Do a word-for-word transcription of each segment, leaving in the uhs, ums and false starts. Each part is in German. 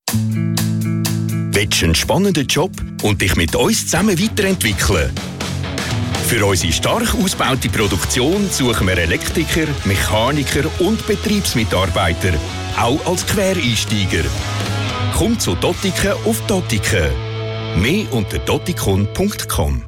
Willst du einen spannenden Job und dich mit uns zusammen weiterentwickeln? Für unsere stark ausgebaute Produktion suchen wir Elektriker, Mechaniker und Betriebsmitarbeiter, auch als Quereinsteiger. Komm zu Dottiken auf Dottiken. Mehr unter dottikon punkt com.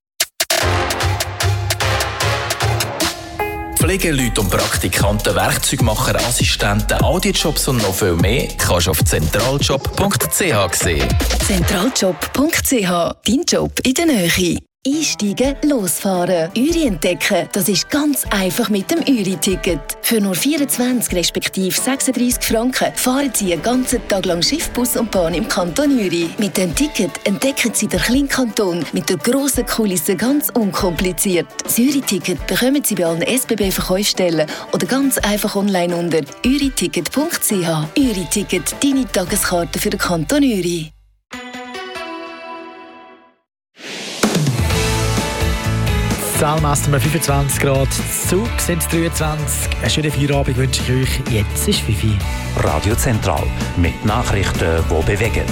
Pflegeleute und Praktikanten, Werkzeugmacher, Assistenten, Audiojobs und noch viel mehr kannst du auf zentraljob punkt c h sehen. zentraljob punkt c h, dein Job in der Nähe. Einsteigen, losfahren, Uri entdecken, das ist ganz einfach mit dem Uri-Ticket. Für nur vierundzwanzig respektive sechsunddreissig Franken fahren Sie einen ganzen Tag lang Schiff, Bus und Bahn im Kanton Uri. Mit dem Ticket entdecken Sie den kleinen Kanton mit der grossen Kulisse ganz unkompliziert. Das Uri-Ticket bekommen Sie bei allen S B B-Verkaufsstellen oder ganz einfach online unter uri ticket punkt c h. Uri-Ticket, deine Tageskarte für den Kanton Uri. Zellmesser wir fünfundzwanzig Grad, Zug sind es dreiundzwanzig. Einen schönen Feierabend wünsche ich euch. Jetzt ist fünf Uhr. Radio Zentral mit Nachrichten, die bewegen.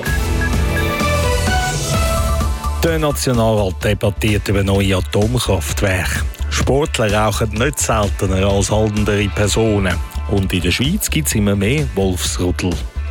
Der Nationalrat debattiert über neue Atomkraftwerke. Sportler rauchen nicht seltener als haltendere Personen. Und in der Schweiz gibt es immer mehr Wolfsrudel.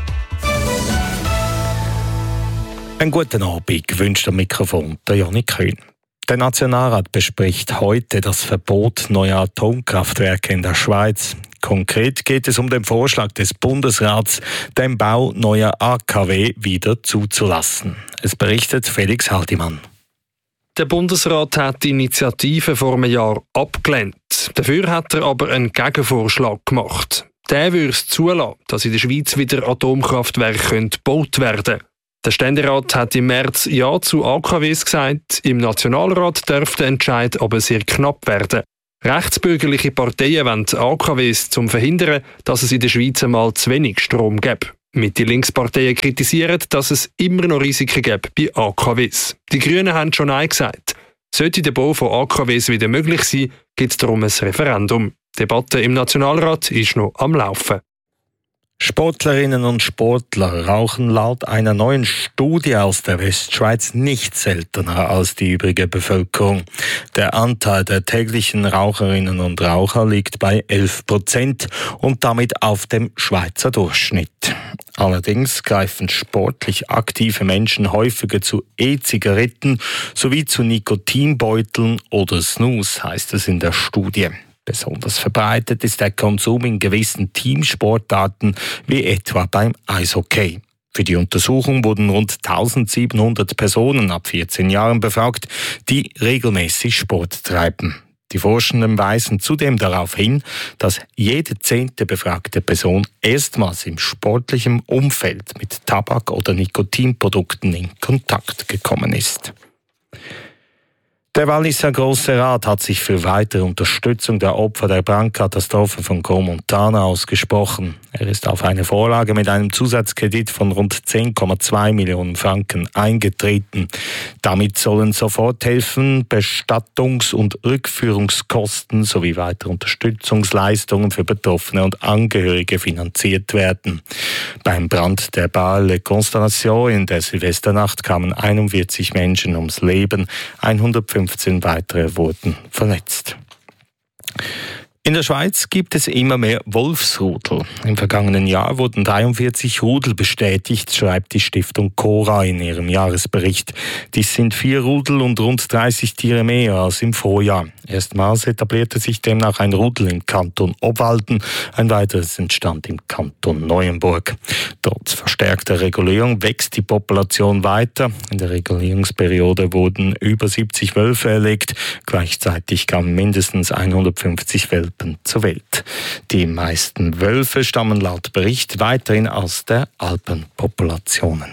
Einen guten Abend wünscht am Mikrofon der Janik Köhn. Der Nationalrat bespricht heute das Verbot neuer Atomkraftwerke in der Schweiz. Konkret geht es um den Vorschlag des Bundesrats, den Bau neuer A K W wieder zuzulassen. Es berichtet Felix Haldimann. Der Bundesrat hat die Initiative vor einem Jahr abgelehnt. Dafür hat er aber einen Gegenvorschlag gemacht. Der würde es zulassen, dass in der Schweiz wieder Atomkraftwerke gebaut werden können. Der Ständerat hat im März Ja zu A K Ws gesagt. Im Nationalrat dürfte der Entscheid aber sehr knapp werden. Rechtsbürgerliche Parteien wollen A K Ws, um zu verhindern, dass es in der Schweiz einmal zu wenig Strom gibt. Mitte-Links-Parteien kritisieren, dass es immer noch Risiken gibt bei A K Ws. Die Grünen haben schon Nein gesagt. Sollte der Bau von A K Ws wieder möglich sein, gibt es darum ein Referendum. Die Debatte im Nationalrat ist noch am Laufen. Sportlerinnen und Sportler rauchen laut einer neuen Studie aus der Westschweiz nicht seltener als die übrige Bevölkerung. Der Anteil der täglichen Raucherinnen und Raucher liegt bei elf Prozent und damit auf dem Schweizer Durchschnitt. Allerdings greifen sportlich aktive Menschen häufiger zu E-Zigaretten sowie zu Nikotinbeuteln oder Snus, heißt es in der Studie. Besonders verbreitet ist der Konsum in gewissen Teamsportarten, wie etwa beim Eishockey. Für die Untersuchung wurden rund eintausendsiebenhundert Personen ab vierzehn Jahren befragt, die regelmäßig Sport treiben. Die Forschenden weisen zudem darauf hin, dass jede zehnte befragte Person erstmals im sportlichen Umfeld mit Tabak- oder Nikotinprodukten in Kontakt gekommen ist. Der Walliser Grosse Rat hat sich für weitere Unterstützung der Opfer der Brandkatastrophe von Crans-Montana ausgesprochen. Er ist auf eine Vorlage mit einem Zusatzkredit von rund zehn Komma zwei Millionen Franken eingetreten. Damit sollen Soforthilfen, Bestattungs- und Rückführungskosten sowie weitere Unterstützungsleistungen für Betroffene und Angehörige finanziert werden. Beim Brand der Bar Le Constellation in der Silvesternacht kamen einundvierzig Menschen ums Leben, hundertfünfzehn weitere wurden verletzt. In der Schweiz gibt es immer mehr Wolfsrudel. Im vergangenen Jahr wurden dreiundvierzig Rudel bestätigt, schreibt die Stiftung Cora in ihrem Jahresbericht. Dies sind vier Rudel und rund dreißig Tiere mehr als im Vorjahr. Erstmals etablierte sich demnach ein Rudel im Kanton Obwalden, ein weiteres entstand im Kanton Neuenburg. Trotz verstärkter Regulierung wächst die Population weiter. In der Regulierungsperiode wurden über siebzig Wölfe erlegt. Gleichzeitig kamen mindestens hundertfünfzig Welpen zur Welt. Die meisten Wölfe stammen laut Bericht weiterhin aus der Alpenpopulationen.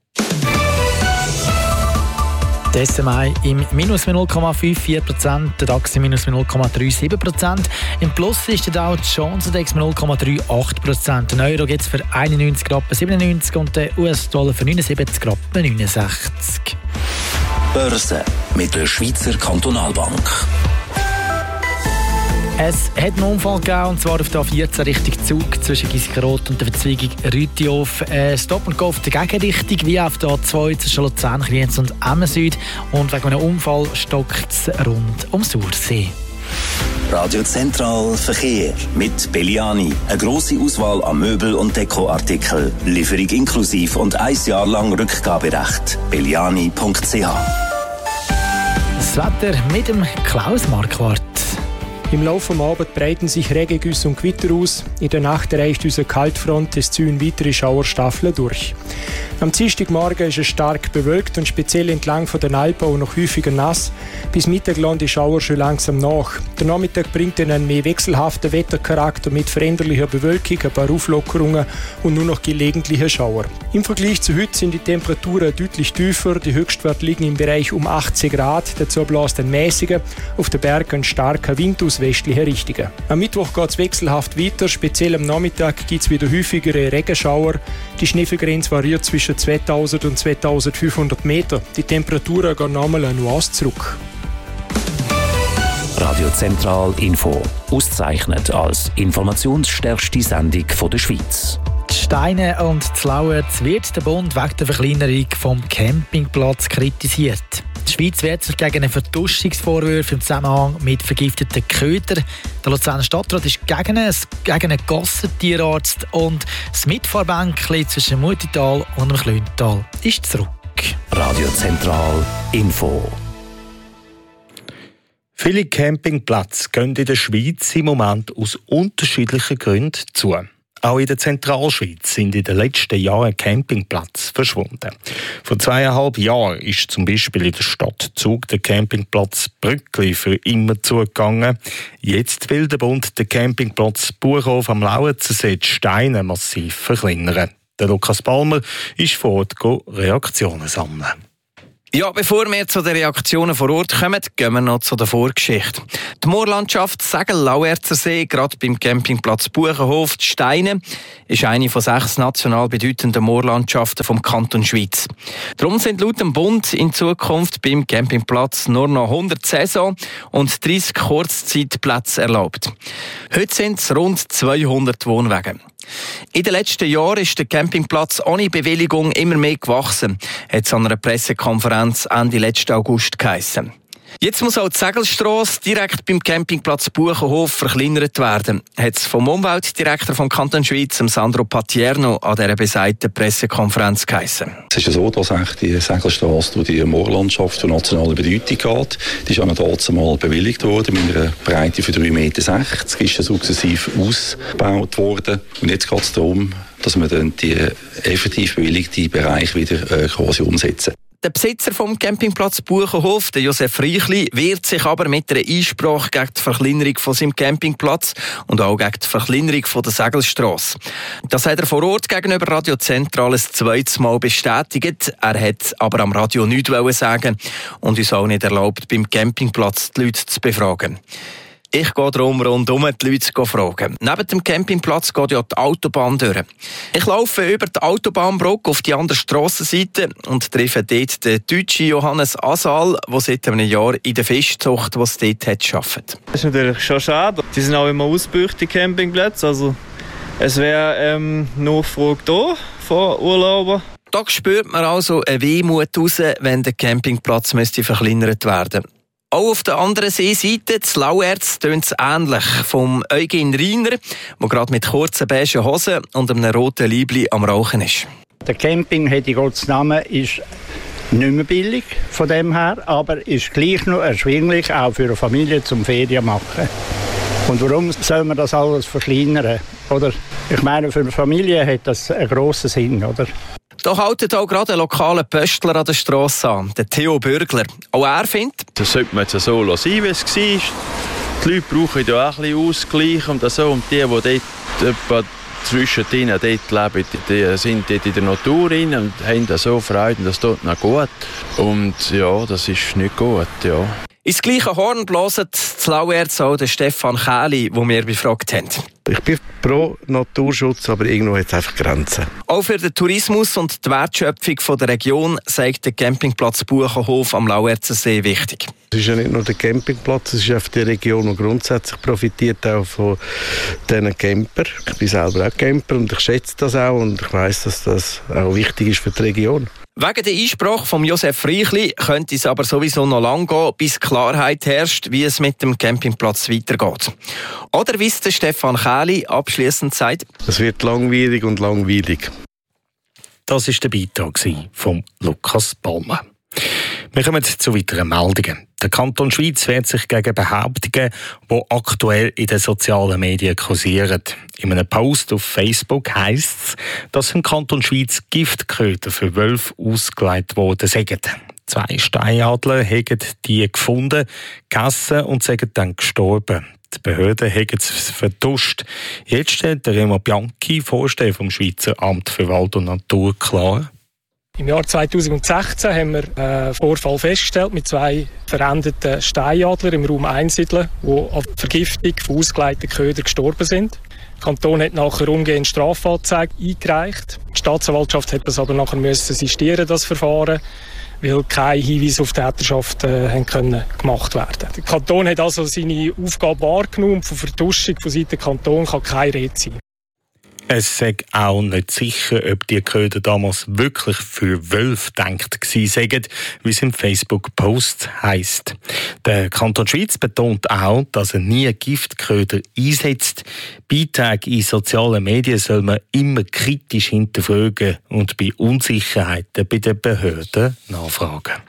Der S M I im Minus null Komma fünfundvierzig Prozent, der DAX im Minus null Komma siebenunddreißig Prozent. Im Plus ist der Dow Jones Index null Komma achtunddreißig Prozent. Den Euro gibt es für einundneunzig Rappen siebenundneunzig und den U S-Dollar für neunundsiebzig Rappen neunundsechzig. Börse mit der Schweizer Kantonalbank. Es hat einen Unfall gegeben, und zwar auf der A vierzehn Richtung Zug zwischen Giesigenroth und der Verzweigung Rütihof. Äh, Stop and Go auf der Gegenrichtung, wie auf der A zwei zwischen Luzern, Kriens und Emmen Süd. Und wegen einem Unfall stockt es rund ums Ursee. Radio Zentral Verkehr mit Belliani. Eine grosse Auswahl an Möbel- und Dekoartikeln. Lieferung inklusiv und ein Jahr lang Rückgaberecht. belliani punkt c h. Das Wetter mit dem Klaus Marquardt. Im Laufe des Abends breiten sich Regengüsse und Gewitter aus. In der Nacht erreicht unsere Kaltfront, es ziehen weitere Schauerstaffeln durch. Am Dienstagmorgen ist es stark bewölkt und speziell entlang von den Alpen auch noch häufiger nass. Bis Mittag lassen die Schauer schon langsam nach. Der Nachmittag bringt dann einen mehr wechselhaften Wettercharakter mit veränderlicher Bewölkung, ein paar Auflockerungen und nur noch gelegentliche Schauer. Im Vergleich zu heute sind die Temperaturen deutlich tiefer. Die Höchstwerte liegen im Bereich um achtzehn Grad. Dazu bläst ein mäßiger, auf den Bergen ein starker Wind aus westlichen Richtungen. Am Mittwoch geht es wechselhaft weiter. Speziell am Nachmittag gibt es wieder häufigere Regenschauer. Die Schneefallgrenze variiert zwischen zweitausend und zweitausendfünfhundert Meter. Die Temperaturen gehen nochmal eine Nuance zurück. Radio Zentral Info. Ausgezeichnet als informationsstärkste Sendung der Schweiz. Die Steine und die Lauerz wird der Bund wegen der Verkleinerung vom Campingplatz kritisiert. Die Schweiz wehrt sich gegen einen Verduschungsvorwurf im Zusammenhang mit vergifteten Ködern. Der Luzerner Stadtrat ist gegen einen, gegen einen Gassentierarzt und das Mitfahrbänkchen zwischen Mutital und dem Klüntal ist zurück. Radio Zentral Info. Viele Campingplätze gehen in der Schweiz im Moment aus unterschiedlichen Gründen zu. Auch in der Zentralschweiz sind in den letzten Jahren Campingplätze verschwunden. Vor zweieinhalb Jahren ist zum Beispiel in der Stadt Zug der Campingplatz Brückli für immer zugegangen. Jetzt will der Bund den Campingplatz Buchhof am Lauenzensee Steine massiv verkleinern. Der Lukas Palmer ist vor Ort Reaktionen sammeln. Ja, bevor wir zu den Reaktionen vor Ort kommen, gehen wir noch zu der Vorgeschichte. Die Moorlandschaft Segel-Lauerzer-See, gerade beim Campingplatz Buchenhof, die Steine, ist eine von sechs national bedeutenden Moorlandschaften vom Kanton Schweiz. Darum sind laut dem Bund in Zukunft beim Campingplatz nur noch hundert Saison- und dreißig Kurzzeitplätze erlaubt. Heute sind es rund zweihundert Wohnwagen. In den letzten Jahren ist der Campingplatz ohne Bewilligung immer mehr gewachsen, hat es an einer Pressekonferenz Ende letzten August geheissen. Jetzt muss auch die Segelstrasse direkt beim Campingplatz Buchenhof verkleinert werden, hat es vom Umweltdirektor vom Kanton Schweiz, Sandro Patierno, an dieser besagten Pressekonferenz geheissen. Es ist ja so, dass die Segelstrasse durch die Moorlandschaft von nationaler Bedeutung geht. Die ist ja noch damals mal bewilligt worden, mit einer Breite von drei Meter sechzig, ist ja sukzessiv ausgebaut worden. Und jetzt geht es darum, dass wir dann die effektiv bewilligten Bereich wieder äh, quasi umsetzen. Der Besitzer vom Campingplatz Buchenhof, der Josef Reichli, wehrt sich aber mit einer Einsprache gegen die Verkleinerung von seinem Campingplatz und auch gegen die Verkleinerung von der Segelstrasse. Das hat er vor Ort gegenüber Radio Zentral ein zweites Mal bestätigt. Er hat aber am Radio nichts sagen und uns auch nicht erlaubt, beim Campingplatz die Leute zu befragen. Ich gehe darum rundum die Leute zu fragen. Neben dem Campingplatz geht ja die Autobahn durch. Ich laufe über die Autobahnbrücke auf die andere Strassenseite und treffe dort den deutschen Johannes Asal, der seit einem Jahr in der Fischzucht, die es dort hat, arbeitet. Das ist natürlich schon schade. Die sind auch immer ausgebucht, die Campingplätze. Also, es wäre ähm, Nachfrage da von Urlaubern. Da spürt man also eine Wehmut raus, wenn der Campingplatz müsste verkleinert werden. Auch auf der anderen Seeseite, das Lauerz, tönt es ähnlich. Vom Eugen Reiner, der gerade mit kurzen beigen Hosen und einem roten Liebli am Rauchen ist. Der Camping, hätte Gottes Namen, ist nicht mehr billig von dem her, aber ist gleich noch erschwinglich, auch für eine Familie zum Ferien machen. Und warum soll man das alles verkleinern? Oder? Ich meine, für eine Familie hat das einen grossen Sinn, oder? Da haltet auch gerade ein lokaler Pöstler an der Strasse an, der Theo Bürgler. Auch er findet, das sollte man jetzt so lassen, wie es war. Die Leute brauchen ja auch ein bisschen Ausgleich und so. Und die, die dort etwa zwischendrin dort leben, die sind dort in der Natur rein und haben so Freude, das tut noch gut. Und ja, das ist nicht gut, ja. Ins gleiche Horn blasen zu Lauerz auch der Stefan Kähli, den wir befragt haben. Ich bin pro Naturschutz, aber irgendwo hat es einfach Grenzen. Auch für den Tourismus und die Wertschöpfung von der Region sagt der Campingplatz Buchenhof am Lauerzer See wichtig. Es ist ja nicht nur der Campingplatz, es ist auch die Region, die grundsätzlich profitiert auch von diesen Camper. Ich bin selber auch Camper und ich schätze das auch und ich weiss, dass das auch wichtig ist für die Region. Wegen der Einsprache von Josef Reichli könnte es aber sowieso noch lange gehen, bis Klarheit herrscht, wie es mit dem Campingplatz weitergeht. Oder wie es der Stefan Kähli abschliessend sagt: Es wird langwierig und langweilig. Das war der Beitrag von Lukas Palmer. Wir kommen zu weiteren Meldungen. Der Kanton Schwyz wehrt sich gegen Behauptungen, die aktuell in den sozialen Medien kursieren. In einem Post auf Facebook heisst es, dass im Kanton Schwyz Giftköder für Wölfe ausgelegt worden seien. Zwei Steinadler haben die gefunden, gegessen und sind dann gestorben. Die Behörden haben es vertuscht. Jetzt stellt der Remo Bianchi, Vorsteher vom Schweizer Amt für Wald und Natur, klar: Im Jahr zweitausendsechzehn haben wir einen Vorfall festgestellt mit zwei verendeten Steinadlern im Raum Einsiedeln, die an der Vergiftung von ausgelegten Ködern gestorben sind. Der Kanton hat nachher umgehend Strafanzeige eingereicht. Die Staatsanwaltschaft hat das aber nachher müssen sistieren, das Verfahren, weil keine Hinweise auf Täterschaft äh, haben können gemacht werden. Der Kanton hat also seine Aufgabe wahrgenommen. Von Vertuschung von Seiten des Kantons kann keine Rede sein. Es sei auch nicht sicher, ob die Köder damals wirklich für Wölfe gedacht gewesen seien, wie es im Facebook-Post heisst. Der Kanton Schwyz betont auch, dass er nie Giftköder einsetzt. Beiträge in sozialen Medien soll man immer kritisch hinterfragen und bei Unsicherheiten bei den Behörden nachfragen.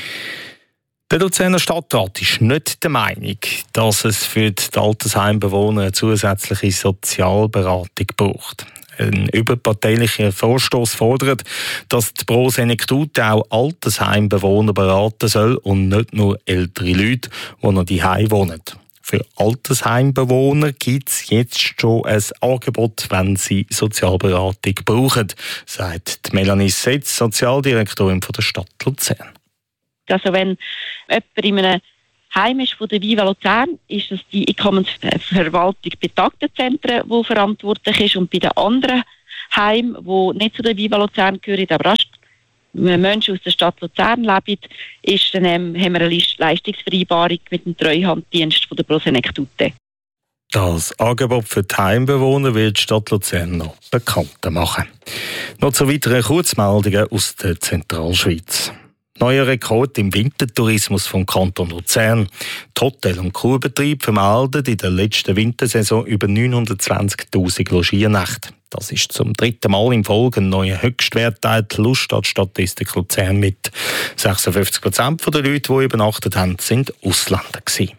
Der Luzerner Stadtrat ist nicht der Meinung, dass es für die Altersheimbewohner eine zusätzliche Sozialberatung braucht. Ein überparteilicher Vorstoß fordert, dass die Pro Senectute auch Altersheimbewohner beraten soll und nicht nur ältere Leute, die noch daheim wohnen. Für Altersheimbewohner gibt es jetzt schon ein Angebot, wenn sie Sozialberatung brauchen, sagt Melanie Setz, Sozialdirektorin von der Stadt Luzern. Also wenn jemand in einem Heim ist von der Viva Luzern, ist es die Einkommensverwaltung Betagtenzentren, die verantwortlich ist. Und bei den anderen Heimen, die nicht zu der Viva Luzern gehören, aber auch Menschen aus der Stadt Luzern leben, ist dann, ähm, haben wir eine Leistungsvereinbarung mit dem Treuhanddienst von der Pro Senectute. Das Angebot für die Heimbewohner wird die Stadt Luzern noch bekannter machen. Noch zu weiteren Kurzmeldungen aus der Zentralschweiz. Neuer Rekord im Wintertourismus vom Kanton Luzern. Die Hotel- und Kurbetriebe vermelden in der letzten Wintersaison über neunhundertzwanzigtausend Logiernächte. Das ist zum dritten Mal in Folge ein neuer Höchstwert, teilt die Luststadt-Statistik Luzern mit. sechsundfünfzig Prozent der Leute, die übernachtet haben, sind Ausländer gewesen.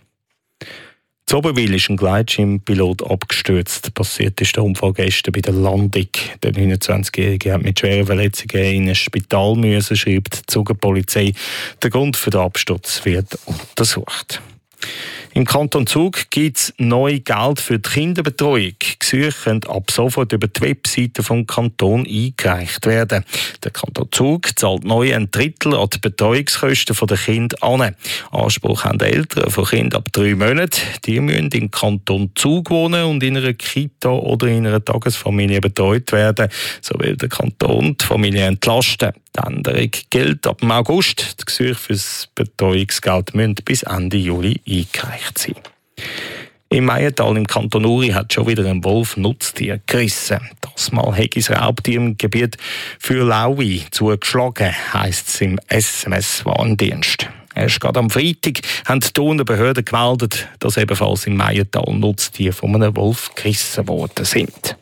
In Oberwil ist ein Gleitschirmpilot abgestürzt. Passiert ist der Unfall gestern bei der Landung. Der neunundzwanzigjährige hat mit schweren Verletzungen in ein Spital müssen, schreibt die Zugenpolizei. Der Grund für den Absturz wird untersucht. Im Kanton Zug gibt es neu Geld für die Kinderbetreuung. Gesuche können ab sofort über die Webseite vom Kanton eingereicht werden. Der Kanton Zug zahlt neu ein Drittel an die Betreuungskosten der Kinder an. Anspruch haben die Eltern von Kindern ab drei Monaten. Die müssen im Kanton Zug wohnen und in einer Kita oder in einer Tagesfamilie betreut werden. So will der Kanton die Familie entlasten. Die Änderung gilt ab August. Die Gesuche für das Betreuungsgeld müssen bis Ende Juli eingereicht sein. Im Meiental im Kanton Uri hat schon wieder ein Wolf Nutztier gerissen. Das Mal hat das Raubtier im Gebiet für Laui zugeschlagen, heisst es im S M S-Warndienst. Erst gerade am Freitag haben die Thuner Behörden gemeldet, dass ebenfalls im Meiental Nutztiere von einem Wolf gerissen worden sind.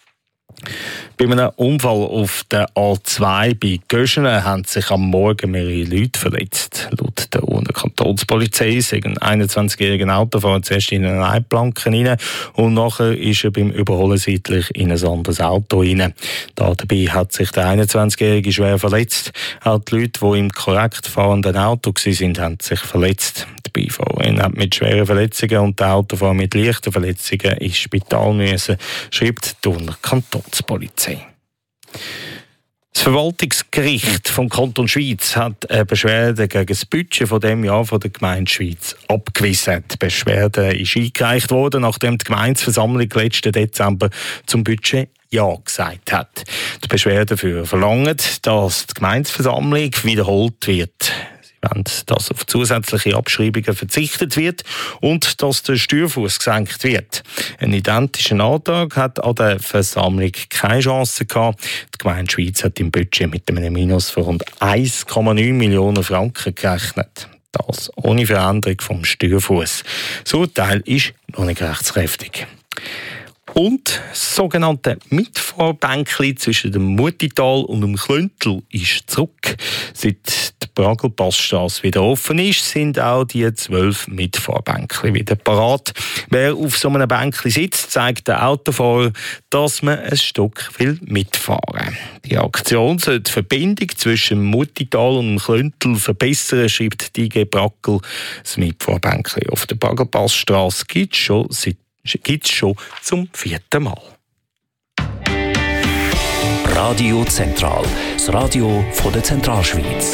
Bei einem Unfall auf der A zwei bei Göschenen haben sich am Morgen mehrere Leute verletzt. Laut der Urner Kantonspolizei ist ein einundzwanzigjähriger Autofahrer zuerst in eine Leitplanke rein und nachher ist er beim Überholen seitlich in ein anderes Auto rein. Dabei hat sich der einundzwanzigjährige schwer verletzt. Auch die Leute, die im korrekt fahrenden Auto waren, haben sich verletzt. Die Beifahrerin hat mit schweren Verletzungen und der Autofahrer mit leichten Verletzungen ins Spital müssen, schreibt die Urner Kantonspolizei. Das Das Verwaltungsgericht vom Kanton Schwyz hat eine Beschwerde gegen das Budget von dem Jahr von der Gemeinde Schwyz abgewiesen. Die Beschwerde ist eingereicht worden, nachdem die Gemeindeversammlung letzten Dezember zum Budget Ja gesagt hat. Die Beschwerde für verlangt, dass die Gemeindeversammlung wiederholt wird. Dass auf zusätzliche Abschreibungen verzichtet wird und dass der Steuerfuss gesenkt wird. Ein identischer Antrag hat an der Versammlung keine Chance gehabt. Die Gemeinde Schwyz hat im Budget mit einem Minus von rund eins Komma neun Millionen Franken gerechnet. Das ohne Veränderung vom Steuerfuss. Das Urteil ist noch nicht rechtskräftig. Und das sogenannte Mitfahrbänkli zwischen dem Mutital und dem Klöntel ist zurück. Seit die Pragelpassstrasse wieder offen ist, sind auch die zwölf Mitfahrbänkli wieder parat. Wer auf so einem Bänkli sitzt, zeigt der Autofahrer, dass man ein Stück will mitfahren. Die Aktion soll die Verbindung zwischen dem Mutital und dem Klöntel verbessern, schreibt die I G Brackel. Das Mitfahrbänkli auf der Pragelpassstrasse gibt es schon seit Gibt es schon zum vierten Mal. Radio Zentral, das Radio von der Zentralschweiz.